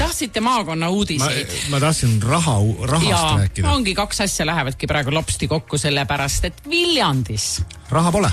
tahtsite maakonna uudiseid. Ma tahtsin rahast rääkida. Ongi 2 asja lähevadki praegu lopsti kokku sellepärast, et Viljandis. Raha pole.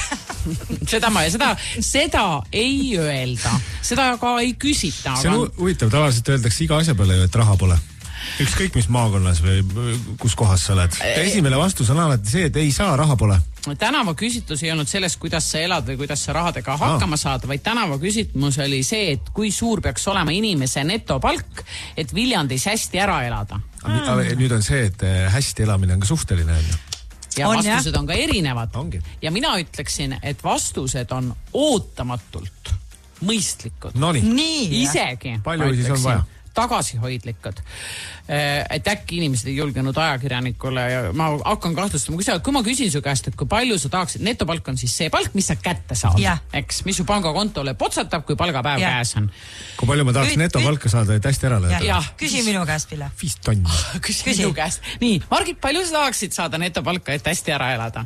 seda ei öelda. Seda ka ei küsita. See on huvitav, tavaliselt öeldakse iga asja peale ju, et raha pole. Ükskõik mis maakonnas või kus kohas sa oled. Esimene vastus on alati see, et ei saa, raha pole. Tänava küsitlus ei olnud sellest, kuidas sa elad või kuidas sa rahadega hakkama saad, vaid tänava küsitlus oli see, et kui suur peaks olema inimese netopalk, et Viljandis hästi ära elada. Nüüd on see, et hästi elamine on ka suhteline. Ja vastused on ka erinevad. Ongi. Ja mina ütleksin, et vastused on ootamatult mõistlikud. Nii. Isegi. Palju siis on vaja? Tagasihoidlikud. Et äkki inimesed ei julgenud ajakirjanikule ja ma hakkan kahtlustama, kui ma küsin su käest, et kui palju sa tahaksid, netopalk on siis see palk, mis sa kätte saad, eks, mis su pangakontole potsatab, kui palgapäev käes on. Kui palju ma tahaks netopalka saada, et hästi ära lööda? Küsi minu käest, Pille. 5 tonni. Küsi minu käest. Nii, Margit, palju sa tahaksid saada netopalka, et hästi ära elada?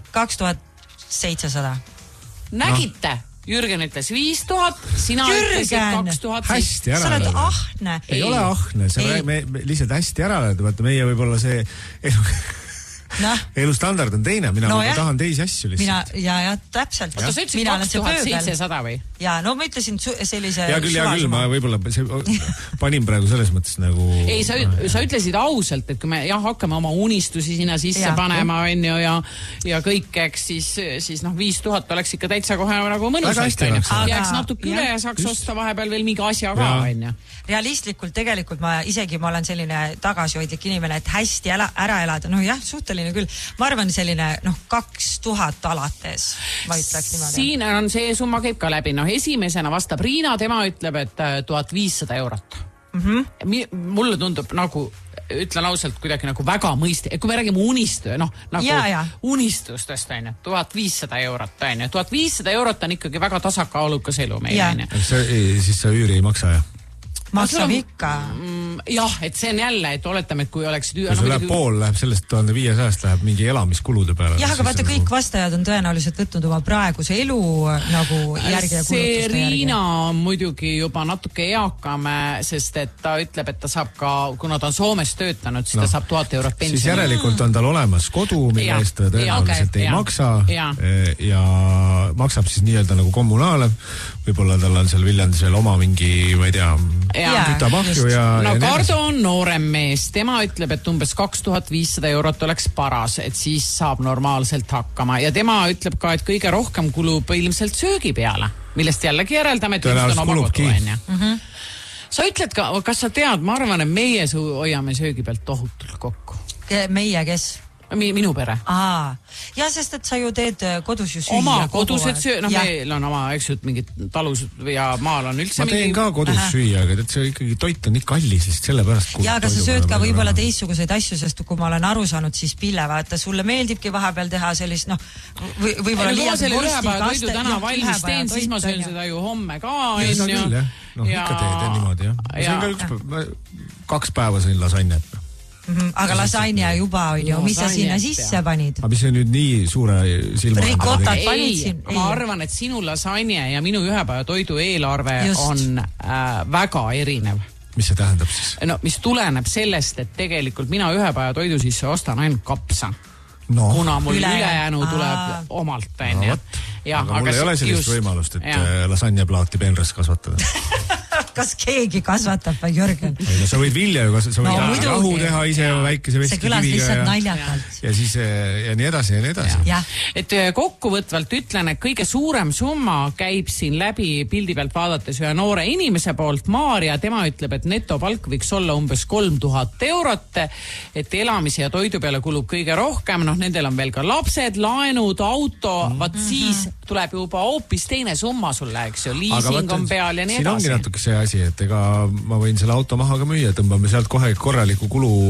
2700. Nägite? Jürgen ütles 5000, sina ütlesid 2000. Hästi ära. Sa oled ahne. Ei ole ahne, me lihtsalt hästi ära lööda, vaata meie võib-olla see elustandard on teine, mina tahan teisi asju lihtsalt. Ja täpselt. Oota, sa ütlesid 2700 või? Ja, no ma ütlesin sellise... Ja küll, ma võib-olla panin praegu selles mõttes nagu... Ei, sa ütlesid ausalt, et kui me hakkame oma unistusi sinna sisse panema ja kõik, eks, siis 5000 oleks ikka täitsa kohe nagu mõnus. Jääks natuke üle ja saaks osta vahepeal veel mingi asja ka. Realistlikult tegelikult ma olen selline tagasihoidlik inimene, et hästi ära elada. Suhteline küll. Ma arvan selline 2000 alates, ma ütleks niimoodi. Siin on see summa käib ka läbi. Esimesena vastab Riina, tema ütleb, et 1500 eurot. Mulle tundub nagu, ütlen ausalt, kuidagi nagu väga kui me räägime unistustest, 1500 eurot. 1500 eurot on ikkagi väga tasakaalukas elu meie. Siis sa üüri ei maksa, jah? Maksab ikka. Jah, et see on jälle, et oletame, et kui oleksid... Kui sul läheb pool, läheb sellest 1500 läheb mingi elamiskulude peale. Jah, aga vaata, kõik vastajad on tõenäoliselt võtnud oma praeguse elu nagu järgi ja kulutuste järgi. See Riina on muidugi juba natuke eakame, sest et ta ütleb, et ta saab ka, kuna ta on Soomes töötanud, siis ta saab 1000 eurot pensioni. Siis järelikult on tal olemas kodu, mille eest ta tõenäoliselt ei maksa ja maksab siis nii-öelda nagu kommunaale. Võib-olla tal on seal Viljandis veel oma mingi, ma ei tea, kütabahju ja... Kardo on noorem mees. Tema ütleb, et umbes 2500 eurot oleks paras, et siis saab normaalselt hakkama. Ja tema ütleb ka, et kõige rohkem kulub ilmselt söögi peale, millest jällegi järeldame, et just on oma kodu. Sa ütled ka, kas sa tead, ma arvan, et meie hoiame söögi pealt tohutult kokku. Meie kes? Minu pere. Ja, sest et sa ju teed kodus ju süüa. Oma kodused süüa, meil on oma, eks ju, mingid talus ja maal on üldse ma teen ka kodus süüa, aga see ikkagi toit on nii kallis, lihtsalt selle pärast. Ja, aga sa sööd ka võib-olla teistsuguseid asju, sest kui ma olen aru saanud, siis Pille, vaata, sulle meeldibki vahepeal teha sellist, võib-olla liialt vorsti täna valmis teen, siis ma söön seda ju homme ka. Ikka teed niimoodi, jah. Ma söön ka 2 päeva sõin lasagnet. Aga lasagna juba on ju, mis sa sinna sisse panid? Aga mis see nüüd nii suure silma? Rikotad panid siin? Ma arvan, et sinu lasagna ja minu ühepäeva toidu eelarve on väga erinev. Mis see tähendab siis? Mis tuleneb sellest, et tegelikult mina ühepäeva toidu sisse ostan ainult kapsa. Kuna mul ülejäänu tuleb omalt. Aga mul ei ole sellist võimalust, et lasagnaplaati peenras kasvatada. Kas keegi kasvatab või Jürgen? Sa võid vilja ju kasvatada, sa võid rahu teha ise väikese veskikiviga ja siis ja nii edasi ja nii edasi. Et kokkuvõtvalt ütlen, et kõige suurem summa käib siin läbi pildi pealt vaadates ühe noore inimese poolt. Maarja, tema ütleb, et netopalk võiks olla umbes 3000 eurot, et elamise ja toidu peale kulub kõige rohkem. Nendel on veel ka lapsed, laenud, auto, vaat siis tuleb juba hoopis teine summa sulle, eks ju, liising on peal ja nii edasi. Siin ongi natuke see asi, et ega ma võin selle auto maha ka müüa, tõmbame sealt kohe korraliku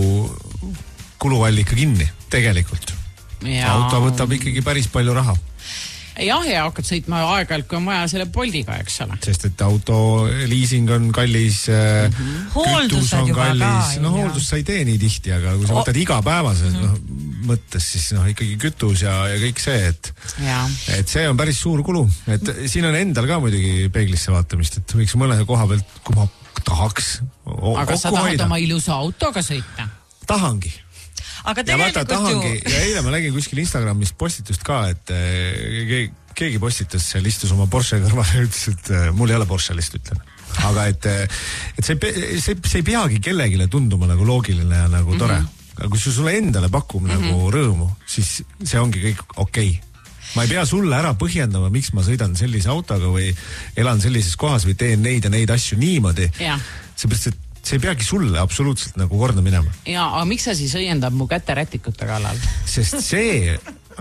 kuluallika kinni, tegelikult. Auto võtab ikkagi päris palju raha. Ja hakkad sõitma aeg-ajalt, kui on vaja selle Boltiga, eks ole. Sest et auto liising on kallis, kütus on kallis. Hooldust sa ei tee nii tihti, aga kui sa võtad igapäevases mõttes, siis ikkagi kütus ja kõik see, et see on päris suur kulu. Et siin on endal ka muidugi peeglisse vaatamist, et võiks mõne koha pealt, kui ma tahaks aga sa tahad oma ilusa autoga sõita? Tahangi. Aga tegelikult ja eile ma nägin kuskil Instagramis postitust ka, et keegi postitas seal, istus oma Porsche kõrval ja ütles, et mul ei ole Porsche, lihtsalt ütlen. Aga et see ei peagi kellegile tunduma nagu loogiline ja nagu tore. Aga kui sulle endale pakub nagu rõõmu, siis see ongi kõik okei. Ma ei pea sulle ära põhjendama, miks ma sõidan sellise autoga või elan sellises kohas või teen neid ja neid asju niimoodi. Seepärast, et see ei peagi sulle absoluutselt nagu korda minema. Ja, aga miks sa siis õiendab mu käterätikute kallal? Sest see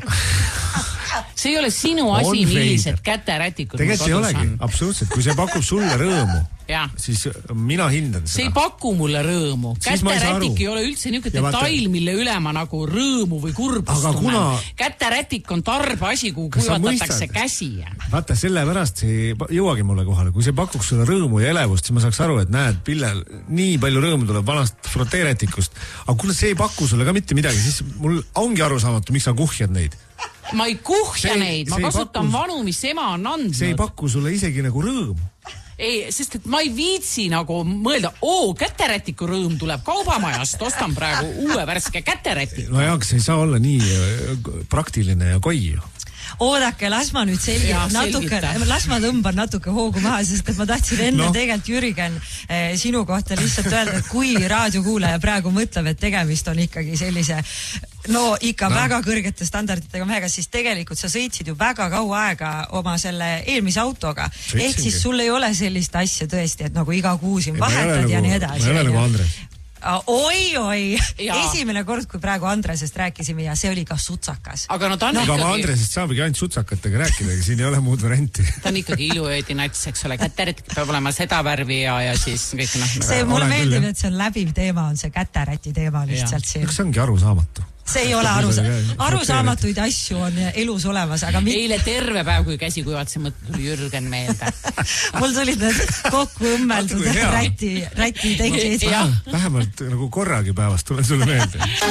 ei ole sinu asi, millised käterätikud tegelikult ei olegi, absoluutselt. Kui see pakub sulle rõõmu, siis mina hindan seda. See ei paku mulle rõõmu. Käterätik ei ole üldse niisugune detail, mille üle ma nagu rõõmu või kurbust tunnen. Käterätik on tarbeasi, kuhu kuivatatakse käsi. Vaata, sellepärast see ei jõuagi mulle kohale. Kui see pakuks sulle rõõmu ja elevust, siis ma saaks aru, et näed, Pillel nii palju rõõmu tuleb vanast froteerätikust. Aga kuna see ei paku sulle ka mitte midagi, siis mul ongi arusaamatu, miks sa kuhjad neid. Ma ei kuhja neid, ma kasutan vanu, mis ema on andnud. See ei paku sulle isegi nagu rõõmu. Ei, sest et ma ei viitsi nagu mõelda, käterätiku rõõm tuleb kaubamajast, ostan praegu uue värske käterätiku. No jah, see ei saa olla nii praktiline ja koi ju. Oodake, las ma nüüd las ma tõmban natuke hoogu maha, sest et ma tahtsin enne tegelikult Jürgen sinu kohta lihtsalt öelda, et kui raadiokuulaja praegu mõtleb, et tegemist on ikkagi sellise ikka väga kõrgete standarditega mehega, siis tegelikult sa sõitsid ju väga kaua aega oma selle eelmise autoga. Ehk siis sul ei ole sellist asja tõesti, et nagu iga kuu siin vahetad ja nii edasi. Ma ei ole nagu Andres. Oi, esimene kord, kui praegu Andresest rääkisime ja see oli ka sutsakas. Aga ma Andresest saabigi ainult sutsakatega rääkida, siin ei ole muud varianti. Ta on ikkagi iluöödi nats, eks ole, käterätik peab olema seda värvi ja siis kõik see mulle meeldib, et see on läbiv teema, on see käteräti teema lihtsalt siin. Kas see ongi arusaamatu? See ei ole arusaamatuid asju on elus olemas, aga eile terve päev, kui käsi kuivatasin, mõtlen Jürgen meelde. Mul tulid need kokku õmmeldud räti tekid. Vähemalt nagu korragi päevast tulen sulle meelde.